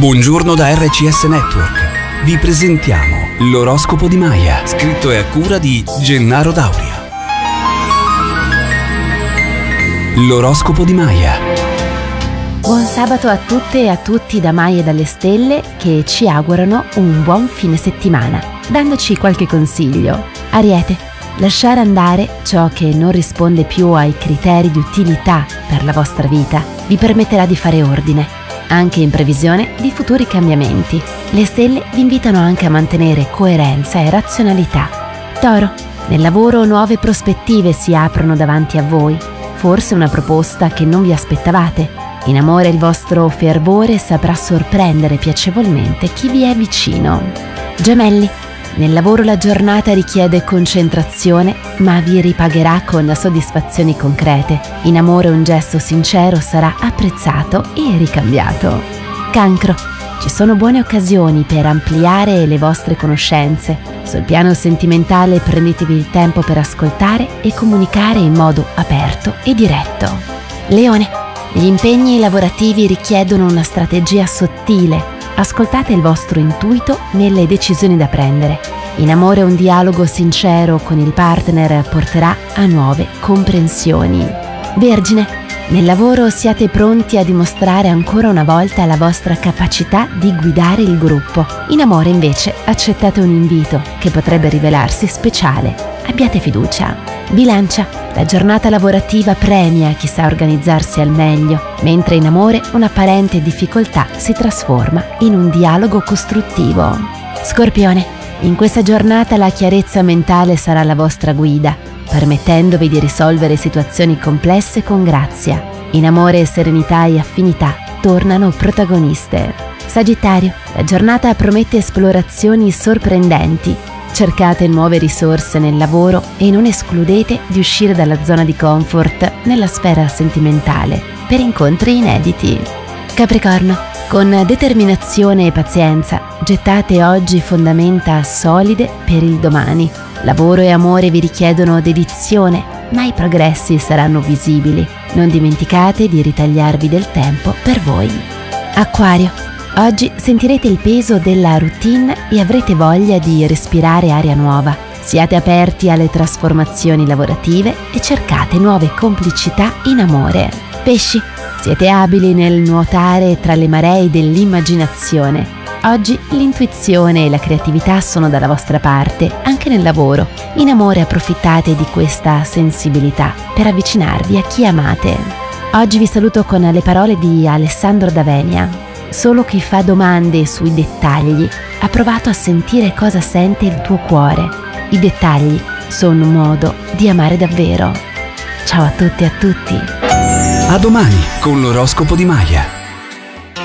Buongiorno da RCS Network. Vi presentiamo l'oroscopo di Maya, scritto e a cura di Gennaro Dauria. L'oroscopo di Maya. Buon sabato a tutte e a tutti da Maya e dalle stelle, che ci augurano un buon fine settimana, dandoci qualche consiglio. Ariete, lasciare andare ciò che non risponde più ai criteri di utilità per la vostra vita vi permetterà di fare ordine, anche in previsione di futuri cambiamenti. Le stelle vi invitano anche a mantenere coerenza e razionalità. Toro, nel lavoro nuove prospettive si aprono davanti a voi, forse una proposta che non vi aspettavate. In amore il vostro fervore saprà sorprendere piacevolmente chi vi è vicino. Gemelli, nel lavoro la giornata richiede concentrazione, ma vi ripagherà con soddisfazioni concrete. In amore un gesto sincero sarà apprezzato e ricambiato. Cancro, ci sono buone occasioni per ampliare le vostre conoscenze. Sul piano sentimentale prendetevi il tempo per ascoltare e comunicare in modo aperto e diretto. Leone, gli impegni lavorativi richiedono una strategia sottile. Ascoltate il vostro intuito nelle decisioni da prendere. In amore un dialogo sincero con il partner porterà a nuove comprensioni. Vergine, nel lavoro siate pronti a dimostrare ancora una volta la vostra capacità di guidare il gruppo. In amore invece accettate un invito che potrebbe rivelarsi speciale. Abbiate fiducia. Bilancia, la giornata lavorativa premia chi sa organizzarsi al meglio, mentre in amore un'apparente difficoltà si trasforma in un dialogo costruttivo. Scorpione, in questa giornata la chiarezza mentale sarà la vostra guida, permettendovi di risolvere situazioni complesse con grazia. In amore serenità e affinità tornano protagoniste. Sagittario, la giornata promette esplorazioni sorprendenti. Cercate nuove risorse nel lavoro e non escludete di uscire dalla zona di comfort nella sfera sentimentale per incontri inediti. Capricorno, con determinazione e pazienza gettate oggi fondamenta solide per il domani. Lavoro e amore vi richiedono dedizione, ma i progressi saranno visibili. Non dimenticate di ritagliarvi del tempo per voi. Acquario, oggi sentirete il peso della routine e avrete voglia di respirare aria nuova. Siate aperti alle trasformazioni lavorative e cercate nuove complicità in amore. Pesci, siete abili nel nuotare tra le maree dell'immaginazione. Oggi l'intuizione e la creatività sono dalla vostra parte, anche nel lavoro. In amore approfittate di questa sensibilità per avvicinarvi a chi amate. Oggi vi saluto con le parole di Alessandro D'Avenia. Solo chi fa domande sui dettagli ha provato a sentire cosa sente il tuo cuore. I dettagli sono un modo di amare davvero. Ciao a tutti e a tutti. A domani con l'oroscopo di Maya.